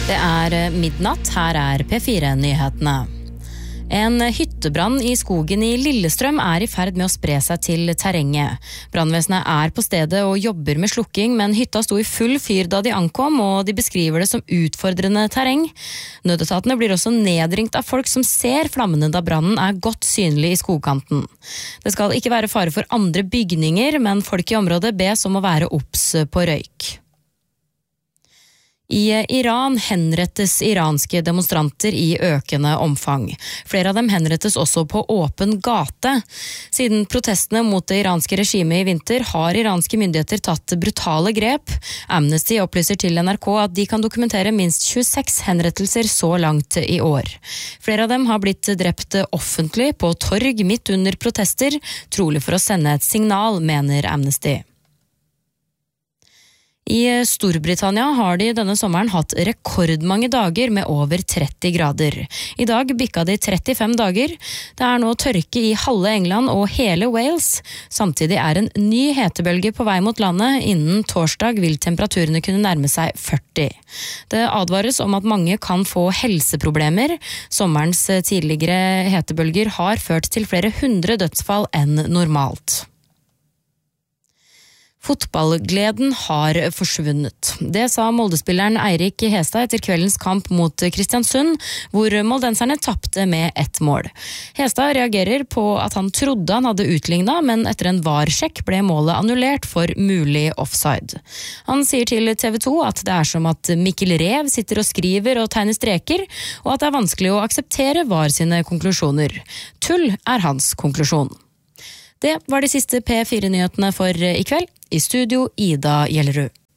Det midnatt, her P4-nyhetene. En hyttebrann i skogen i Lillestrøm I ferd med å spre seg til terrenget. Brannvesenet på stedet og jobber med slukking, men hytta sto I full fyr da de ankom, og de beskriver det som utfordrende terreng. Nødetatene blir også nedringt av folk som ser flammene da brannen godt synlig I skogkanten. Det skal ikke være fare for andre bygninger, men folk I området bes om å være obs på røyk. I Iran henrettes iranske demonstranter I økende omfang. Flere av dem henrettes også på åpen gate. Siden protestene mot det iranske regimet I vinter har iranske myndigheter tatt brutale grep. Amnesty opplyser til NRK at de kan dokumentere minst 26 henrettelser så langt I år. Flere av dem har blitt drept offentlig på torg midt under protester, trolig for å sende et signal, mener Amnesty. I Storbritannia har de denne sommeren hatt rekordmange dager med over 30 grader. I dag bikka de 35 dager. Det nå tørke I halve England og hele Wales. Samtidig en ny hetebølge på vei mot landet. Innen torsdag vil temperaturene kunne nærme seg 40. Det advares om at mange kan få helseproblemer. Sommerens tidligere hetebølger har ført til flere 100 dødsfall enn normalt. Fotballgleden har forsvunnet. Det sa Molde-spilleren Eirik Hestad etter kveldens kamp mot Kristiansund, hvor moldenserne tappte med 1 mål. Hestad reagerer på at han trodde han hadde utlignet, men etter en VAR-sjekk ble målet annullert for mulig offside. Han sier til TV 2 at det som at Mikkel Rev sitter og skriver og tegner streker, og at det vanskelig å akseptere VAR sine konklusjoner. Tull hans konklusjon. Det var de siste P4-nyhetene for I kveld. I studio Ida Gjellerud.